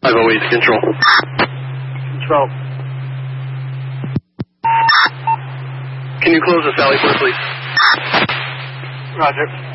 508 Control. Control. Can you close the Sally port, please? Roger.